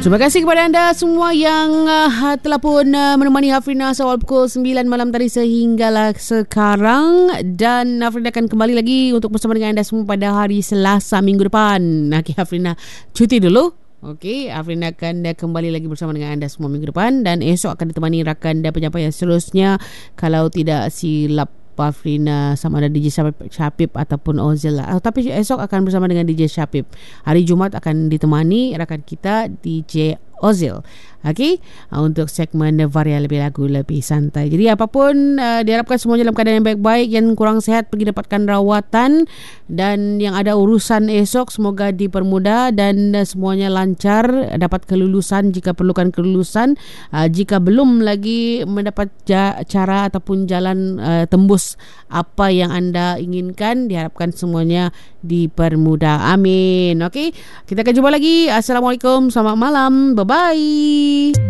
Terima kasih kepada anda semua yang telah pun menemani Hafrina awal pukul 9 malam tadi sehinggalah sekarang. Dan Hafrina akan kembali lagi untuk bersama dengan anda semua pada hari Selasa minggu depan. Okey, Hafrina cuti dulu. Okey, Hafrina akan kembali lagi bersama dengan anda semua minggu depan. Dan esok akan ditemani rakan dan penyampaian seterusnya. Kalau tidak silap Hafrina sama ada DJ Syapib ataupun Ozil lah. Tapi esok akan bersama dengan DJ Syapib. Hari Jumaat akan ditemani rakan kita DJ Ozil. Okey, untuk segmen Varia lebih lagu lebih santai. Jadi apapun diharapkan semuanya dalam keadaan yang baik-baik. Yang kurang sehat pergi dapatkan rawatan, dan yang ada urusan esok semoga dipermudah dan semuanya lancar, dapat kelulusan jika perlukan kelulusan. Jika belum lagi mendapat cara ataupun jalan tembus apa yang anda inginkan, diharapkan semuanya dipermudah. Amin. Okey, kita akan jumpa lagi. Assalamualaikum, selamat malam. Bye bye.